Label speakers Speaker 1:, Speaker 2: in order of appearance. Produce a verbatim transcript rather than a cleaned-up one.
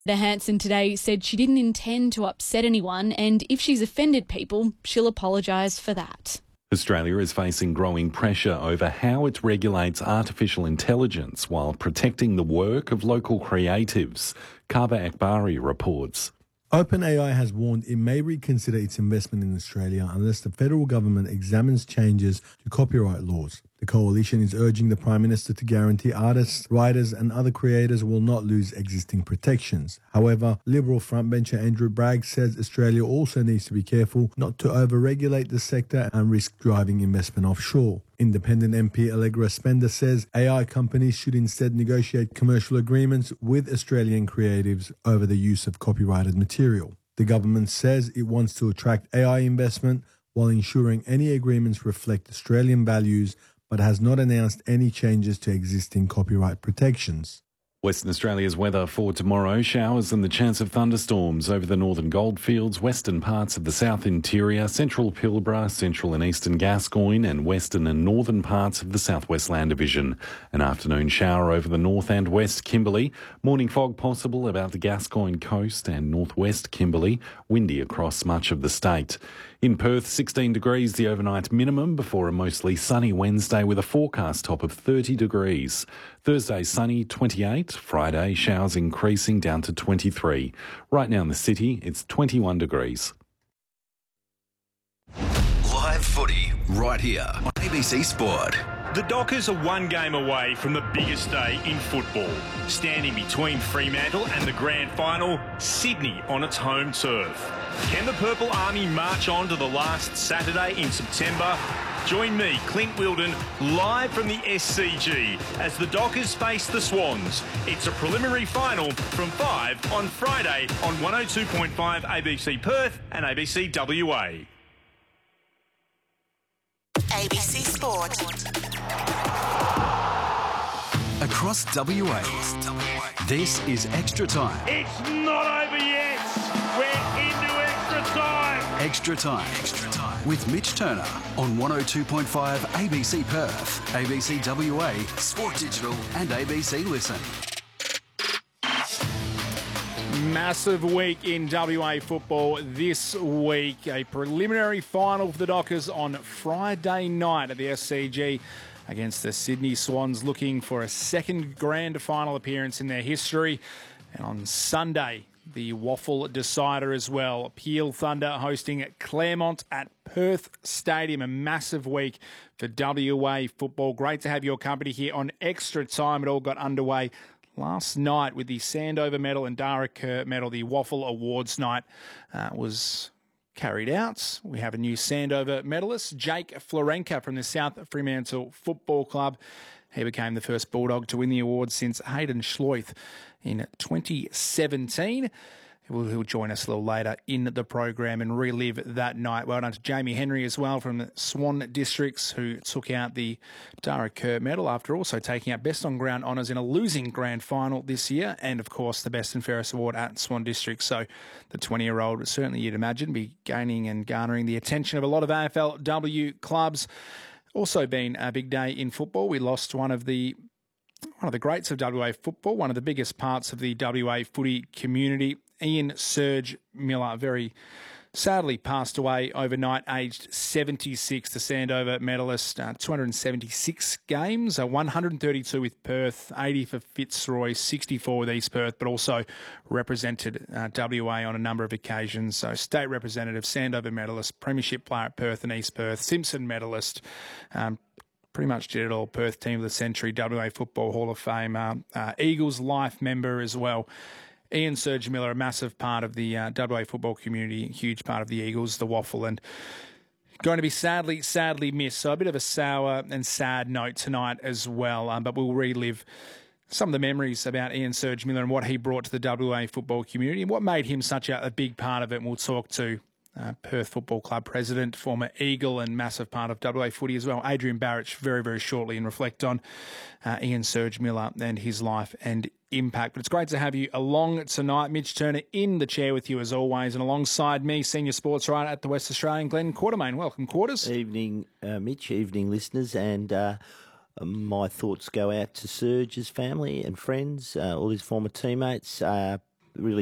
Speaker 1: The Hanson today said she didn't intend to upset anyone, and if she's offended people, she'll apologise for that.
Speaker 2: Australia is facing growing pressure over how it regulates artificial intelligence while protecting the work of local creatives. Kava Akbari reports.
Speaker 3: OpenAI has warned it may reconsider its investment in Australia unless the federal government examines changes to copyright laws. The coalition is urging the Prime Minister to guarantee artists, writers and other creators will not lose existing protections. However, Liberal frontbencher Andrew Bragg says Australia also needs to be careful not to over-regulate the sector and risk driving investment offshore. Independent M P Allegra Spender says A I companies should instead negotiate commercial agreements with Australian creatives over the use of copyrighted material. The government says it wants to attract A I investment while ensuring any agreements reflect Australian values, but has not announced any changes to existing copyright protections.
Speaker 2: Western Australia's weather for tomorrow: showers and the chance of thunderstorms over the northern goldfields, western parts of the south interior, central Pilbara, central and eastern Gascoyne and western and northern parts of the southwest land division. An afternoon shower over the north and west Kimberley. Morning fog possible about the Gascoyne coast and northwest Kimberley. Windy across much of the state. In Perth, sixteen degrees the overnight minimum before a mostly sunny Wednesday with a forecast top of thirty degrees. Thursday sunny, twenty-eight. Friday showers increasing down to twenty-three. Right now in the city, it's twenty-one degrees.
Speaker 4: Live footy right here on A B C Sport.
Speaker 5: The Dockers are one game away from the biggest day in football. Standing between Fremantle and the grand final, Sydney on its home turf. Can the Purple Army march on to the last Saturday in September? Join me, Clint Wilden, live from the S C G as the Dockers face the Swans. It's a preliminary final from five on Friday on one oh two point five A B C Perth and A B C W A.
Speaker 6: A B C Sport.
Speaker 4: Across W A, this is Extra Time.
Speaker 5: It's not over yet. We're into extra time.
Speaker 4: Extra Time. Extra Time. With Mitch Turner on one oh two point five A B C Perth, A B C W A, Sport Digital and A B C Listen.
Speaker 7: Massive week in W A football this week. A preliminary final for the Dockers on Friday night at the S C G against the Sydney Swans, looking for a second grand final appearance in their history. And on Sunday, the waffle decider as well. Peel Thunder hosting Claremont at Perth Stadium. A massive week for W A football. Great to have your company here on Extra Time. It all got underway last night with the Sandover Medal and Dara Kerr Medal. The Waffle Awards night uh, was carried out. We have a new Sandover medalist, Jake Florenka from the South Fremantle Football Club. He became the first Bulldog to win the award since Hayden Schloith in twenty seventeen. He'll, he'll join us a little later in the program and relive that night. Well done to Jamie Henry as well from the Swan Districts, who took out the Dara Kerr medal after also taking out Best on Ground honours in a losing grand final this year, and of course the Best and Fairest award at Swan Districts. So the twenty-year-old, certainly you'd imagine, be gaining and garnering the attention of a lot of A F L W clubs. Also been a big day in football. We lost one of the one of the greats of W A football, one of the biggest parts of the W A footy community. Ian Serge Miller, very sadly passed away overnight, aged seventy-six, the Sandover medalist, uh, two hundred seventy-six games, uh, one hundred thirty-two with Perth, eighty for Fitzroy, sixty-four with East Perth, but also represented uh, W A on a number of occasions. So state representative, Sandover medalist, premiership player at Perth and East Perth, Simpson medalist, um, pretty much did it all. Perth Team of the Century, W A Football Hall of Fame, uh, uh, Eagles Life member as well. Ian Serge Miller, a massive part of the uh, W A football community, a huge part of the Eagles, the Waffle, and going to be sadly, sadly missed. So a bit of a sour and sad note tonight as well, um, but we'll relive some of the memories about Ian Serge Miller and what he brought to the W A football community and what made him such a, a big part of it. And we'll talk to Uh, Perth Football Club president, former Eagle and massive part of W A footy as well, Adrian Barrich, very, very shortly, and reflect on uh, Ian Serge Miller and his life and impact. But it's great to have you along tonight. Mitch Turner in the chair with you as always, and alongside me, senior sports writer at the West Australian, Glenn Quartermain. Welcome, Quarters.
Speaker 8: Evening, uh, Mitch. Evening, listeners. And uh, my thoughts go out to Serge's family and friends, uh, all his former teammates. Uh, really